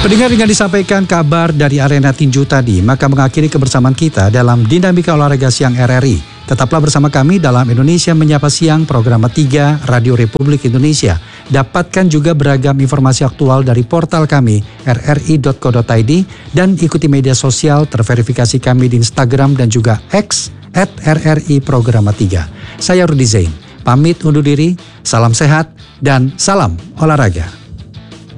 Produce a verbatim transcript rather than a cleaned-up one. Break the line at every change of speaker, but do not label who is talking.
Pendengar, dengan disampaikan kabar dari arena tinju tadi, maka mengakhiri kebersamaan kita dalam Dinamika Olahraga Siang R R I. Tetaplah bersama kami dalam Indonesia Menyapa Siang, program tiga Radio Republik Indonesia. Dapatkan juga beragam informasi aktual dari portal kami r r i dot co dot i d dan ikuti media sosial terverifikasi kami di Instagram dan juga X at r r i program tiga. Saya Rudi Zain, pamit undur diri, salam sehat dan salam olahraga.